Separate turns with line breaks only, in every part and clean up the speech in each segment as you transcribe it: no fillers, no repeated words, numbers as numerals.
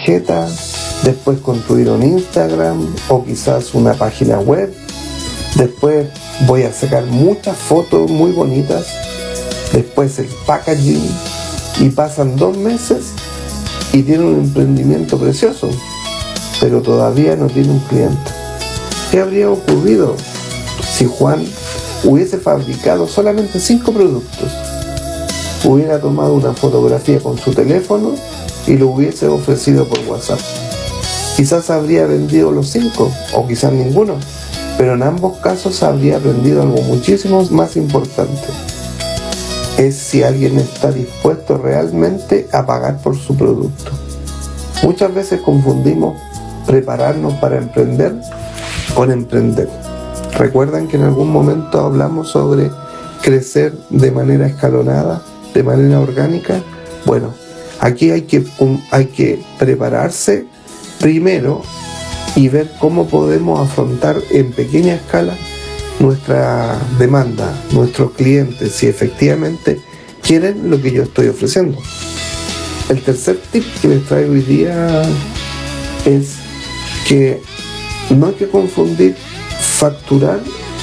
tarjeta, después construir un Instagram o quizás una página web. Después voy a sacar muchas fotos muy bonitas, después el packaging, y pasan 2 meses y tiene un emprendimiento precioso, pero todavía no tiene un cliente. ¿Qué habría ocurrido si Juan hubiese fabricado solamente 5 productos? Hubiera tomado una fotografía con su teléfono y lo hubiese ofrecido por WhatsApp. Quizás habría vendido los 5 o quizás ninguno, pero en ambos casos habría aprendido algo muchísimo más importante. Es si alguien está dispuesto realmente a pagar por su producto. Muchas veces confundimos prepararnos para emprender con emprender. ¿Recuerdan que en algún momento hablamos sobre crecer de manera escalonada, de manera orgánica? Bueno, aquí hay que prepararse primero y ver cómo podemos afrontar en pequeña escala nuestra demanda, nuestros clientes, si efectivamente quieren lo que yo estoy ofreciendo. El tercer tip que les traigo hoy día es que no hay que confundir facturar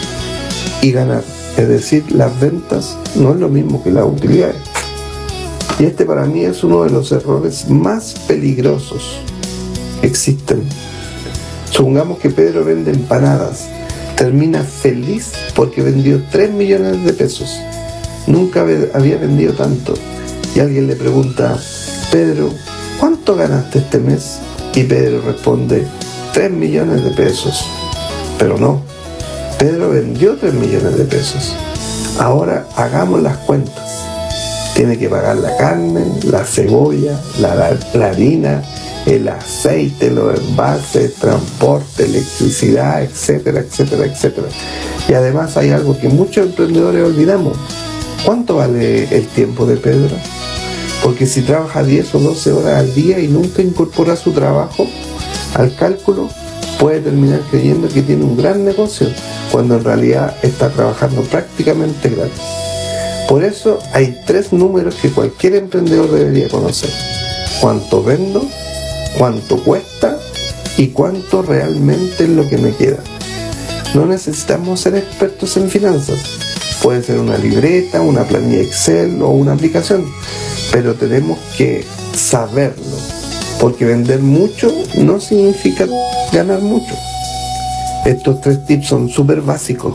y ganar. Es decir, las ventas no es lo mismo que las utilidades. Y este para mí es uno de los errores más peligrosos que existen. Supongamos que Pedro vende empanadas, termina feliz porque vendió 3 millones de pesos. Nunca había vendido tanto. Y alguien le pregunta: Pedro, ¿cuánto ganaste este mes? Y Pedro responde: 3 millones de pesos. Pero no, Pedro vendió 3 millones de pesos. Ahora hagamos las cuentas. Tiene que pagar la carne, la cebolla, la harina, el aceite, los envases, transporte, electricidad, etcétera, etcétera, etcétera. Y además hay algo que muchos emprendedores olvidamos. ¿Cuánto vale el tiempo de Pedro? Porque si trabaja 10 o 12 horas al día y nunca incorpora su trabajo al cálculo, puede terminar creyendo que tiene un gran negocio, cuando en realidad está trabajando prácticamente gratis. Por eso hay 3 números que cualquier emprendedor debería conocer: cuánto vendo, cuánto cuesta y cuánto realmente es lo que me queda. No necesitamos ser expertos en finanzas. Puede ser una libreta, una planilla Excel o una aplicación, pero tenemos que saberlo, porque vender mucho no significa ganar mucho. Estos 3 tips son súper básicos,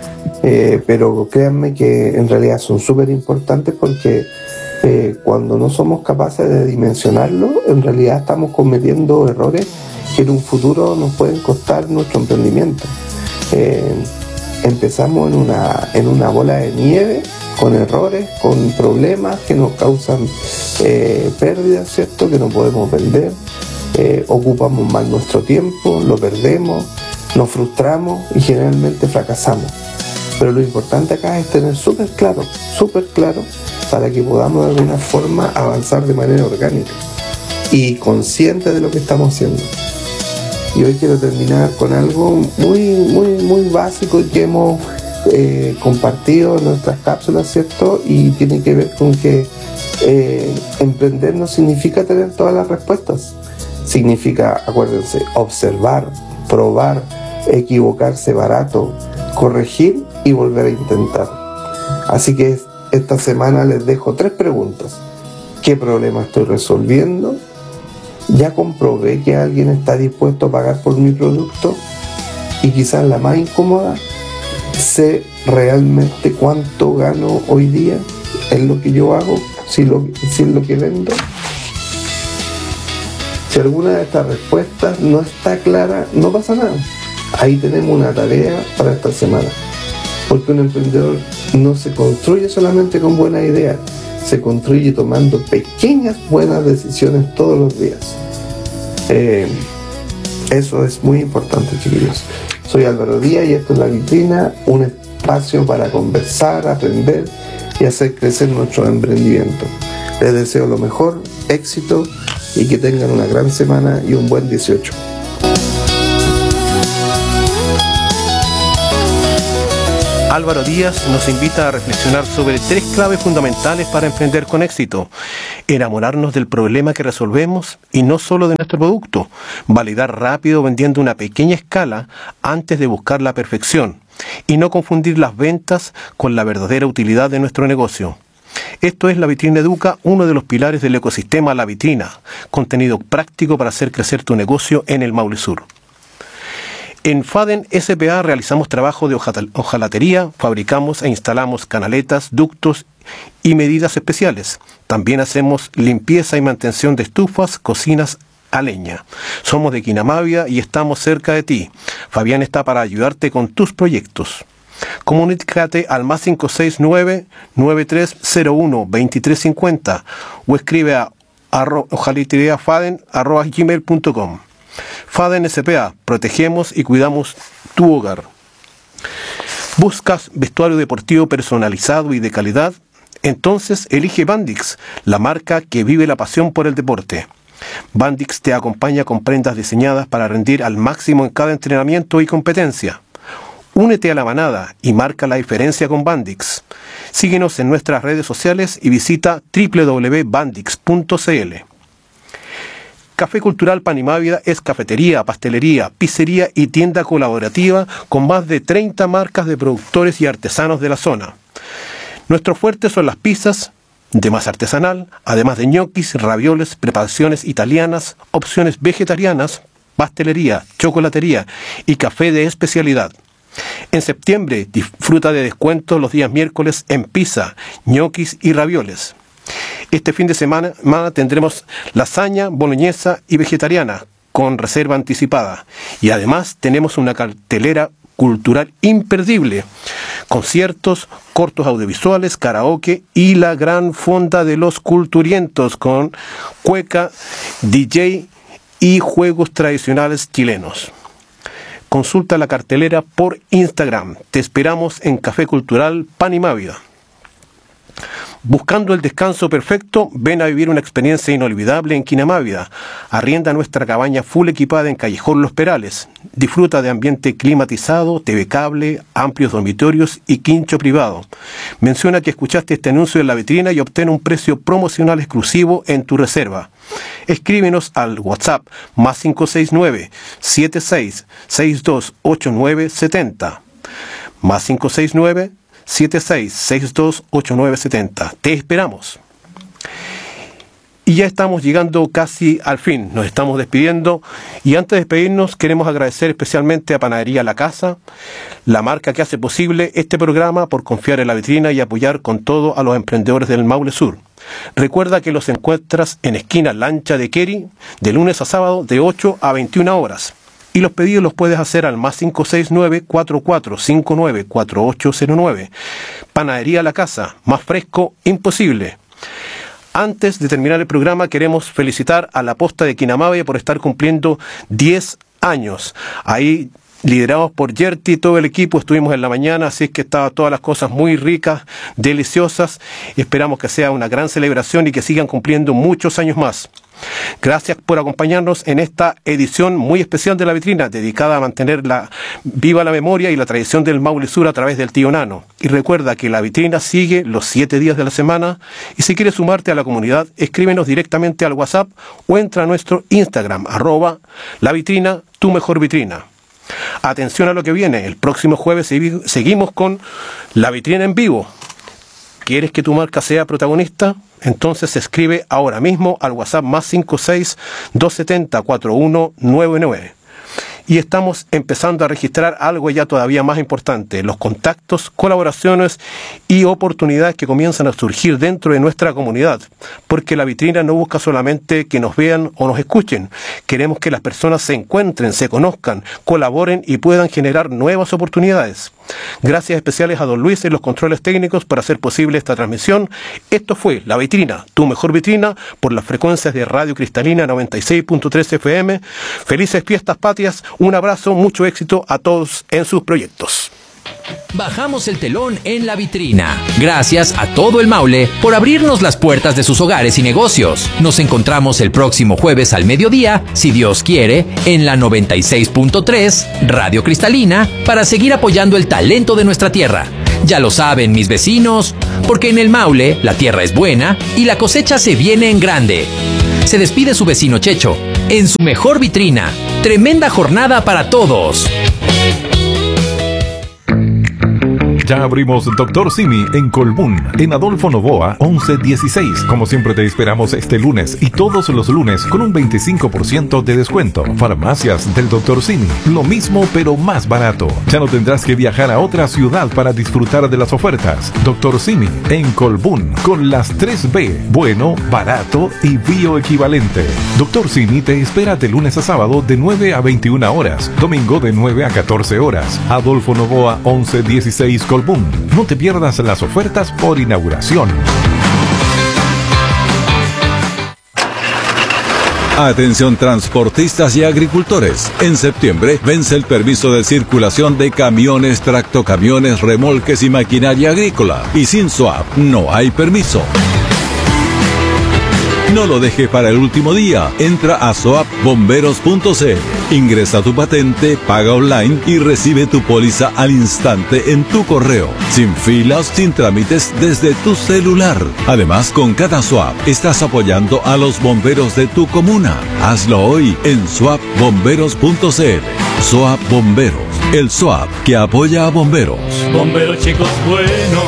pero créanme que en realidad son súper importantes, porque cuando no somos capaces de dimensionarlo, en realidad estamos cometiendo errores que en un futuro nos pueden costar nuestro emprendimiento. Empezamos en una bola de nieve, con errores, con problemas que nos causan pérdidas, ¿cierto?, que no podemos vender. Ocupamos mal nuestro tiempo, lo perdemos, nos frustramos y generalmente fracasamos. Pero lo importante acá es tener súper claro, para que podamos de alguna forma avanzar de manera orgánica y consciente de lo que estamos haciendo. Y hoy quiero terminar con algo muy básico que hemos compartido en nuestras cápsulas, ¿cierto? Y tiene que ver con que emprender no significa tener todas las respuestas. Significa, acuérdense, observar, probar, equivocarse barato, corregir y volver a intentar. Así que esta semana les dejo 3 preguntas. ¿Qué problema estoy resolviendo? ¿Ya comprobé que alguien está dispuesto a pagar por mi producto? Y quizás la más incómoda: ¿sé realmente cuánto gano hoy día en lo que yo hago, si es lo que vendo? Si alguna de estas respuestas no está clara, no pasa nada. Ahí tenemos una tarea para esta semana. Porque un emprendedor no se construye solamente con buenas ideas, se construye tomando pequeñas buenas decisiones todos los días. Eso es muy importante, chiquillos. Soy Álvaro Díaz y esto es La Vitrina, un espacio para conversar, aprender y hacer crecer nuestro emprendimiento. Les deseo lo mejor, éxito y que tengan una gran semana y un buen 18.
Álvaro Díaz nos invita a reflexionar sobre 3 claves fundamentales para emprender con éxito. enamorarnos del problema que resolvemos y no solo de nuestro producto, validar rápido vendiendo una pequeña escala antes de buscar la perfección y no confundir las ventas con la verdadera utilidad de nuestro negocio. Esto es La Vitrina Educa, uno de los pilares del ecosistema La Vitrina, contenido práctico para hacer crecer tu negocio en el Maule Sur. En Faden S.p.A. realizamos trabajo de hojalatería, fabricamos e instalamos canaletas, ductos y medidas especiales. También hacemos limpieza y mantención de estufas, cocinas a leña. Somos de Quinamávida y estamos cerca de ti. Fabián está para ayudarte con tus proyectos. Comunícate al más 569-9301-2350 o escribe a hojalateriafaden@gmail.com. Faden S.p.A. Protegemos y cuidamos tu hogar. ¿Buscas vestuario deportivo personalizado y de calidad? Entonces elige Bandix, la marca que vive la pasión por el deporte. Bandix te acompaña con prendas diseñadas para rendir al máximo en cada entrenamiento y competencia. Únete a la manada y marca la diferencia con Bandix. Síguenos en nuestras redes sociales y visita www.bandix.cl. Café Cultural Panimávida es cafetería, pastelería, pizzería y tienda colaborativa con más de 30 marcas de productores y artesanos de la zona. Nuestros fuertes son las pizzas de masa artesanal, además de ñoquis, ravioles, preparaciones italianas, opciones vegetarianas, pastelería, chocolatería y café de especialidad. En septiembre disfruta de descuentos los días miércoles en pizza, ñoquis y ravioles. Este fin de semana tendremos lasaña, boloñesa y vegetariana con reserva anticipada. Y además tenemos una cartelera cultural imperdible. Conciertos, cortos audiovisuales, karaoke y la gran fonda de los culturientos con cueca, DJ y juegos tradicionales chilenos. Consulta la cartelera por Instagram. Te esperamos en Café Cultural Panimávida. Buscando el descanso perfecto, ven a vivir una experiencia inolvidable en Quinamávida. Arrienda nuestra cabaña full equipada en Callejón Los Perales. Disfruta de ambiente climatizado, TV cable, amplios dormitorios y quincho privado. Menciona que escuchaste este anuncio en La Vitrina y obtén un precio promocional exclusivo en tu reserva. Escríbenos al WhatsApp más 569-76628970. Más 569-76628970. Te esperamos. Y ya estamos llegando casi al fin, nos estamos despidiendo y antes de despedirnos queremos agradecer especialmente a Panadería La Casa, la marca que hace posible este programa por confiar en La Vitrina y apoyar con todo a los emprendedores del Maule Sur. Recuerda que los encuentras en esquina Lancha de Queri de lunes a sábado de 8 a 21 horas. Y los pedidos los puedes hacer al más 569-4459-4809. Panadería La Casa, más fresco, imposible. Antes de terminar el programa, queremos felicitar a la Posta de Quinamávida por estar cumpliendo 10 años. Ahí, liderados por Yerti, todo el equipo, estuvimos en la mañana, así es que estaban todas las cosas muy ricas, deliciosas. Y esperamos que sea una gran celebración y que sigan cumpliendo muchos años más. Gracias por acompañarnos en esta edición muy especial de La Vitrina, dedicada a mantener viva la memoria y la tradición del Maule Sur a través del Tío Nano. Y recuerda que La Vitrina sigue los 7 días de la semana y si quieres sumarte a la comunidad, escríbenos directamente al WhatsApp o entra a nuestro Instagram, @lavitrina, tu mejor vitrina. Atención a lo que viene, el próximo jueves seguimos con La Vitrina en vivo. ¿Quieres que tu marca sea protagonista? Entonces escribe ahora mismo al WhatsApp más 56-270-4199. Y estamos empezando a registrar algo ya todavía más importante, los contactos, colaboraciones y oportunidades que comienzan a surgir dentro de nuestra comunidad. Porque La Vitrina no busca solamente que nos vean o nos escuchen. Queremos que las personas se encuentren, se conozcan, colaboren y puedan generar nuevas oportunidades. Gracias especiales a don Luis en los controles técnicos por hacer posible esta transmisión. Esto fue La Vitrina, tu mejor vitrina, por las frecuencias de Radio Cristalina 96.3 FM. Felices fiestas patrias, un abrazo, mucho éxito a todos en sus proyectos.
Bajamos el telón en La Vitrina. Gracias a todo el Maule por abrirnos las puertas de sus hogares y negocios. Nos encontramos el próximo jueves al mediodía, si Dios quiere, en la 96.3 Radio Cristalina para seguir apoyando el talento de nuestra tierra. Ya lo saben mis vecinos, porque en el Maule la tierra es buena y la cosecha se viene en grande. Se despide su vecino Checho, en su mejor vitrina. Tremenda jornada para todos.
Ya abrimos Dr. Simi en Colbún, en Adolfo Noboa 1116. Como siempre te esperamos este lunes y todos los lunes con un 25% de descuento. Farmacias del Dr. Simi, lo mismo pero más barato. Ya no tendrás que viajar a otra ciudad para disfrutar de las ofertas. Dr. Simi en Colbún, con las 3B, bueno, barato y bioequivalente. Dr. Simi te espera de lunes a sábado de 9 a 21 horas, domingo de 9 a 14 horas. Adolfo Noboa 1116 Colbún. No te pierdas las ofertas por inauguración.
Atención transportistas y agricultores. En septiembre vence el permiso de circulación de camiones, tractocamiones, remolques y maquinaria agrícola. Y sin SOAP no hay permiso. No lo deje para el último día. Entra a soapbomberos.cl. Ingresa tu patente, paga online y recibe tu póliza al instante en tu correo. Sin filas, sin trámites, desde tu celular. Además, con cada SOAP estás apoyando a los bomberos de tu comuna. Hazlo hoy en soapbomberos.cl. SOAP Bomberos, el SOAP que apoya a bomberos.
Bomberos chicos buenos.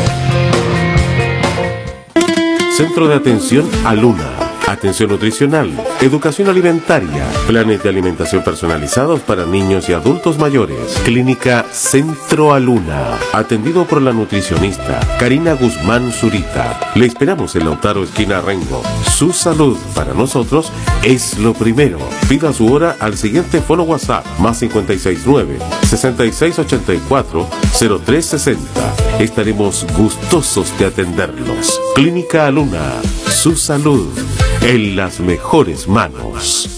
Centro de Atención Aluna. Atención nutricional, educación alimentaria, planes de alimentación personalizados para niños y adultos mayores. Clínica Centro Aluna, atendido por la nutricionista Karina Guzmán Zurita. Le esperamos en Lautaro, esquina Rengo. Su salud para nosotros es lo primero. Pida su hora al siguiente fono WhatsApp, más 569-6684-0360. Estaremos gustosos de atenderlos. Clínica Aluna, su salud en las mejores manos.